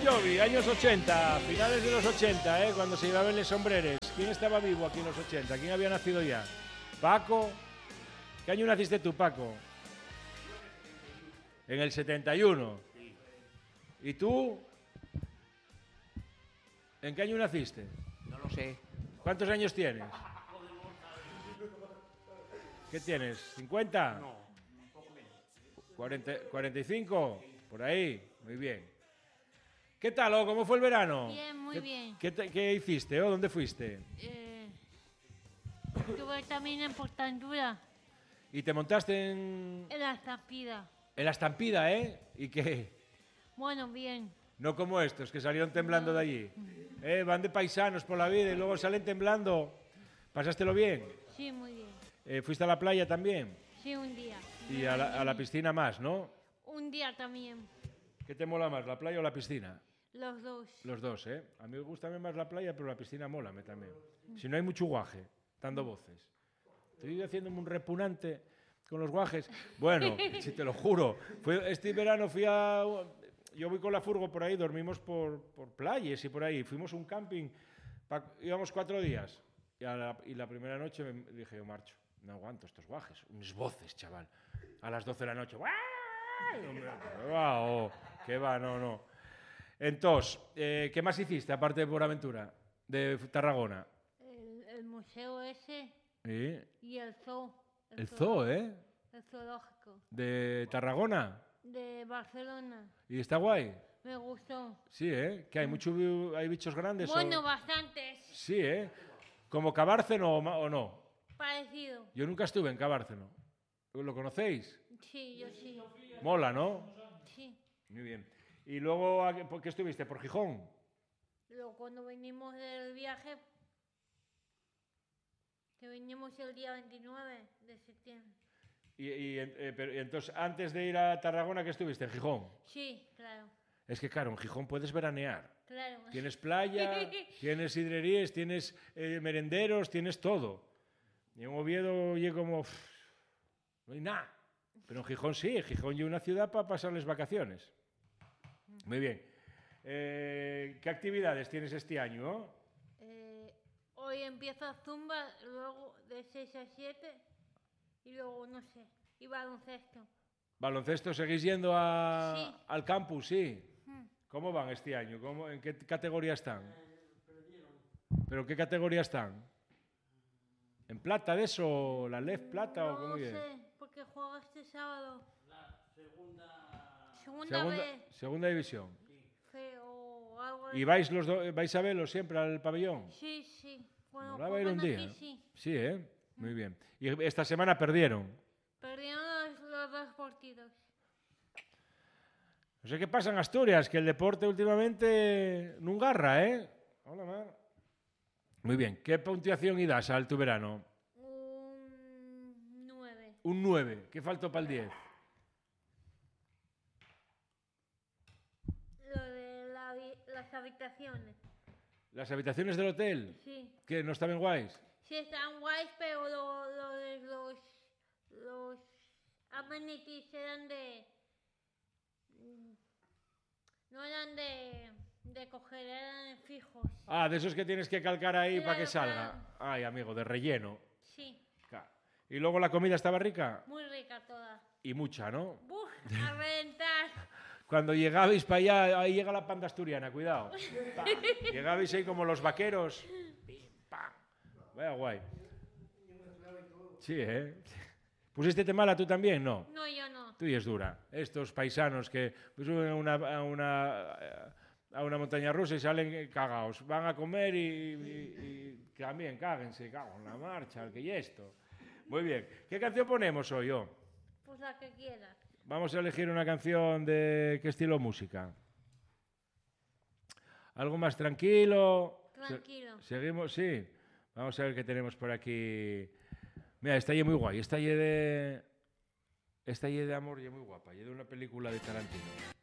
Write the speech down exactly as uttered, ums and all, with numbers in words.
Jovi, años ochenta, finales de los ochenta, ¿eh? Cuando se llevaban los sombreres. ¿Quién estaba vivo aquí en los ochenta? ¿Quién había nacido ya? ¿Paco? ¿Qué año naciste tú, Paco? En el setenta y uno. ¿Y tú? ¿En qué año naciste? No lo sé. ¿Cuántos años tienes? ¿Qué tienes? ¿cincuenta? No, un poco menos. ¿cuarenta, cuarenta y cinco? Por ahí. Muy bien. ¿Qué tal, oh? ¿Cómo fue el verano? Bien, muy ¿Qué, bien. ¿qué, te- qué hiciste, oh? ¿Dónde fuiste? Eh, estuve también en Portandura, ¿Y te montaste en, en la estampida. en la estampida, eh? ¿Y qué? Bueno, bien. No como estos, que salieron temblando de allí. Eh, van de paisanos por la vida y luego salen temblando. ¿Pasástelo bien? Sí, muy bien. Eh, ¿Fuiste a la playa también? Sí, un día. Y a la, a la piscina más, ¿no? Un día también. ¿Qué te mola más, la playa o la piscina? Los dos. Los dos, ¿eh? A mí me gusta más la playa, pero la piscina mola me también. Si no hay mucho guaje, dando voces. Estoy haciéndome un repugnante con los guajes. Bueno, si te lo juro. Fue, este verano fui a... Yo voy con la furgo por ahí, dormimos por, por playas y por ahí. Fuimos a un camping, pa, íbamos cuatro días. Y, a la, y la primera noche me dije, yo marcho. No aguanto estos guajes. Unas voces, chaval. A las doce de la noche. ¡Guau! ¿Qué va? Oh, ¿qué va? No, no. Entonces, eh, ¿qué más hiciste aparte de Por Aventura? De Tarragona. El, el museo ese ¿Y? y el zoo. El zoo, ¿eh? El zoológico. De Tarragona. De Barcelona. ¿Y está guay? Me gustó. Sí, ¿eh? ¿Que hay, mucho, bi- hay bichos grandes? Bueno, o... bastantes. Sí, ¿eh? ¿Como Cabárceno o, ma- o no? Parecido. Yo nunca estuve en Cabárceno. ¿Lo conocéis? Sí, yo sí. Mola, ¿no? Sí. Muy bien. ¿Y luego a qué- por qué estuviste? ¿Por Gijón? Luego cuando venimos del viaje, que venimos el día veintinueve de septiembre. Y, y, eh, pero, y entonces, antes de ir a Tarragona, ¿qué estuviste? ¿En Gijón? Sí, claro, Es que, claro, en Gijón puedes veranear. claro. Tienes playa, tienes sidrerías, tienes eh, merenderos, tienes todo. Y en Oviedo y como... pff, no hay nada. Pero en Gijón sí, en Gijón y una ciudad para pasarles vacaciones. Muy bien. Eh, ¿Qué actividades tienes este año? ¿No? Eh, hoy empieza Zumba, luego de seis a siete y luego, no sé, y baloncesto. ¿Baloncesto seguís yendo a- Sí. al campus? Sí. Mm. ¿Cómo van este año? ¿Cómo, ¿En qué categoría están? ¿Pero en qué categoría están? ¿En plata de eso? ¿La L E F plata o No cómo lo viene? sé, porque juega este sábado. Segunda Segunda, vez. segunda división. Fe- o algo ¿Y así. vais los do- vais a verlo siempre al pabellón? Sí, sí. Cuando Molaba ir un juegan día. aquí, sí. Sí, ¿eh? Muy bien. Y esta semana perdieron. Perdieron los, los dos partidos. No sé qué pasa en Asturias, que el deporte últimamente no garra, ¿eh? Hola, Mar. Muy bien. ¿Qué puntuación y das al tu verano? Un nueve. Un nueve. ¿Qué faltó para el diez? Lo de la habi- las habitaciones. ¿Las habitaciones del hotel? Sí. ¿Que no estaban guays? Sí, están guays, pero lo, lo de los, los amenities eran de... mm, no eran de, de coger, eran fijos. Ah, de esos que tienes que calcar ahí para que Claro, salga. claro. Ay, amigo, de relleno. Sí, Claro. ¿Y luego la comida estaba rica? muy rica toda. Y mucha, ¿no? ¡Buf! A reventar. Cuando llegabais para allá, ahí llega la panda asturiana, cuidado. Pa. Llegabais ahí como los vaqueros. Pim, pam. Vaya guay. Sí, ¿eh? ¿Pusiste mala tú también? No. No, yo no. Tú y es dura. Estos paisanos que suben a una, a una, a una montaña rusa y salen cagados. Van a comer y, y- y también cáguense, cago en la marcha, que y esto. Muy bien. ¿Qué canción ponemos hoy, yo? Pues la que quieras. Vamos a elegir una canción de qué estilo música. Algo más tranquilo. Tranquilo. Se- seguimos, sí. Vamos a ver qué tenemos por aquí. Mira, esta es muy guay. Esta es de. Esta es de amor y es muy guapa. Y de una película de Tarantino.